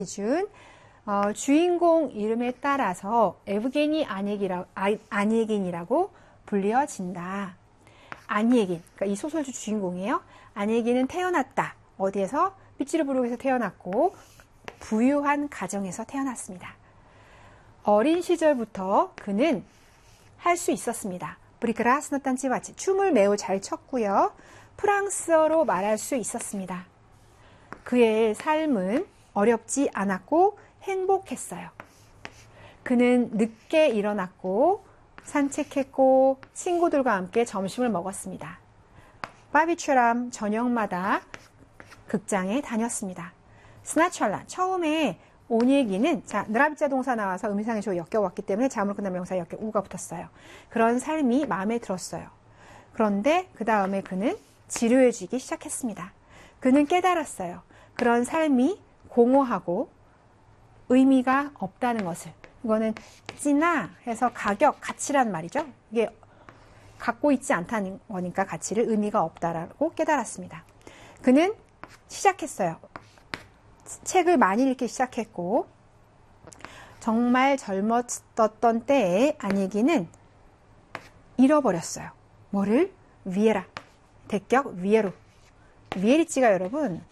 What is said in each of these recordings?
준 주인공 이름에 따라서 에브게니 아니에긴이라고 불려진다. 아니에긴, 그러니까 이 소설주 주인공이에요. 아니에긴은 태어났다. 어디에서? 피츠부르크에서 태어났고 부유한 가정에서 태어났습니다. 어린 시절부터 그는 할 수 있었습니다. 브리크라스너 딴치바치, 춤을 매우 잘 췄고요. 프랑스어로 말할 수 있었습니다. 그의 삶은 어렵지 않았고 행복했어요. 그는 늦게 일어났고 산책했고 친구들과 함께 점심을 먹었습니다. 바비추람 저녁마다 극장에 다녔습니다. 스나철라, 처음에 오니에기는 느라비자 동사 나와서 의미상의 조 엮여왔기 때문에 자음으로 끝난 명사에 엮여 우가 붙었어요. 그런 삶이 마음에 들었어요. 그런데 그 다음에 그는 지루해지기 시작했습니다. 그는 깨달았어요. 그런 삶이 공허하고 의미가 없다는 것을. 이거는 찌나 해서 가격, 가치란 말이죠. 이게 갖고 있지 않다는 거니까 가치를 의미가 없다라고 깨달았습니다. 그는 시작했어요. 책을 많이 읽기 시작했고 정말 젊었던 때에 아니에기는 잃어버렸어요. 뭐를? 위에라. 대격 위에로. 위에리찌가 여러분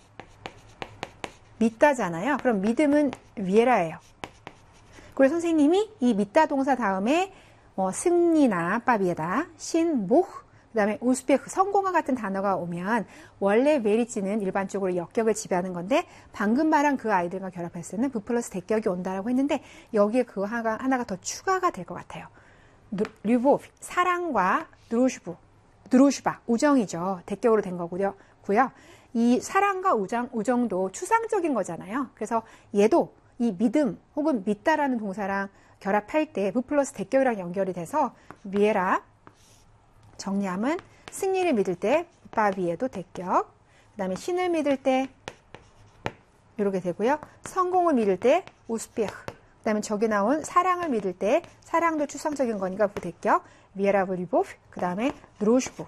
믿다잖아요. 그럼 믿음은 위에라예요. 그래서 선생님이 이 믿다 동사 다음에 승리나 빠비에다 신, 모흐, 그 다음에 우스페흐, 성공과 같은 단어가 오면 원래 메리찌는 일반적으로 역격을 지배하는 건데 방금 말한 그 아이들과 결합했을 때는 부 플러스 대격이 온다라고 했는데 여기에 그 하나가 더 추가가 될 것 같아요. 류보프, 사랑과 드루슈바, 우정이죠. 대격으로 된 거고요. 이 사랑과 우정도 추상적인 거잖아요. 그래서 얘도 이 믿음 혹은 믿다라는 동사랑 결합할 때 부 플러스 대격이랑 연결이 돼서 위에라 정리하면 승리를 믿을 때 바비에도 대격, 그 다음에 신을 믿을 때 이렇게 되고요. 성공을 믿을 때 우스피흐, 그 다음에 저기 나온 사랑을 믿을 때 사랑도 추상적인 거니까 부대격, 위에라 브리보프, 그 다음에 드로슈부.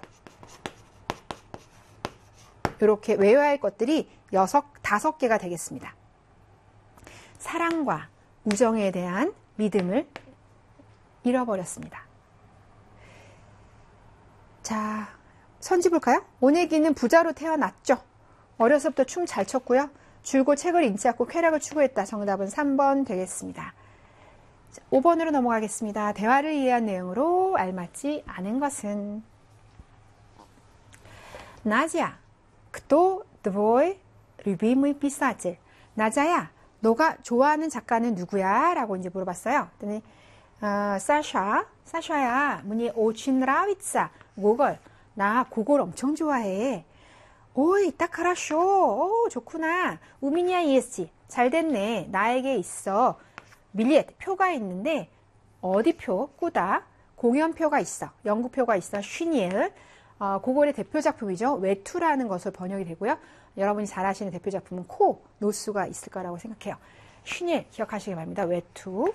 이렇게 외워야 할 것들이 5개가 되겠습니다. 사랑과 우정에 대한 믿음을 잃어버렸습니다. 자, 선지 볼까요? 오네기는 부자로 태어났죠. 어려서부터 춤 잘 췄고요. 줄곧 책을 읽지 않고 쾌락을 추구했다. 정답은 3번 되겠습니다. 자, 5번으로 넘어가겠습니다. 대화를 이해한 내용으로 알맞지 않은 것은 나지야, кто твой любимый писатель? 나자야, 너가 좋아하는 작가는 누구야? 라고 이제 물어봤어요. 그랬더니 사샤야, мне очень нравится 고걸. 나 고걸 엄청 좋아해. 오이, 딱 хорошо. 오, 좋구나. у меня есть. 잘 됐네. 나에게 있어. 밀리엣, 표가 있는데 어디 표? 꾸다. 공연표가 있어. 연구표가 있어. 슈니엘. 고걸의 대표 작품이죠. 외투라는 것을 번역이 되고요. 여러분이 잘 아시는 대표 작품은 코, 노수가 있을 거라고 생각해요. 슈니엘 기억하시기 바랍니다. 외투.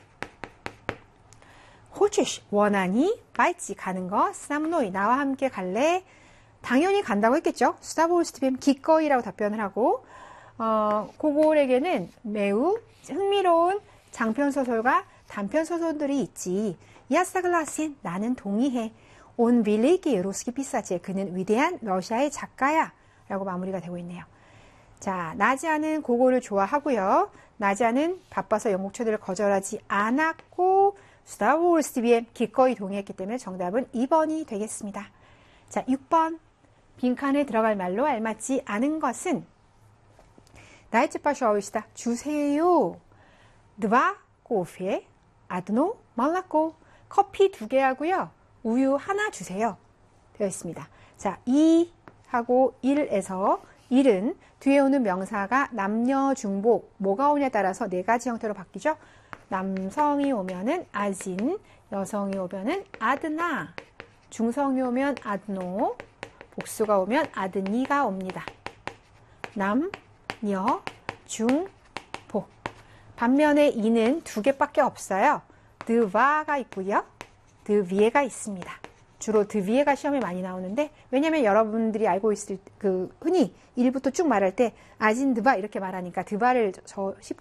호치시, 원하니, 마이치, 가는 거, 쌈노이, 나와 함께 갈래? 당연히 간다고 했겠죠. 수다보스티빔 기꺼이라고 답변을 하고, 고골에게는 매우 흥미로운 장편소설과 단편소설들이 있지. 야사글라신, 나는 동의해. 온 빌리기 로스키 피사체, 그는 위대한 러시아의 작가야. 라고 마무리가 되고 있네요. 자, 나지아는 고골을 좋아하고요. 나지아는 바빠서 영국 초대를 거절하지 않았고, 스타워스 TV에 기꺼이 동의했기 때문에 정답은 2번이 되겠습니다. 자, 6번. 빈칸에 들어갈 말로 알맞지 않은 것은 나이츠파쇼이시다. 주세요. 드바 코페 아드노 말라코. 커피 2개 하고요. 우유 하나 주세요. 되어 있습니다. 자, 2 하고 1에서 1은 뒤에 오는 명사가 남녀, 중복, 뭐가 오냐에 따라서 4가지 형태로 바뀌죠. 남성이 오면은 아진, 여성이 오면은 아드나, 중성이 오면 아드노, 복수가 오면 아드니가 옵니다. 남, 여, 중, 복. 반면에 이는 2개밖에 없어요. 드와가 있고요. 드위에가 있습니다. 주로 드위에가 시험에 많이 나오는데 왜냐면 여러분들이 알고 있을 흔히 1부터 쭉 말할 때 아진 드바 이렇게 말하니까 드바를 쉽게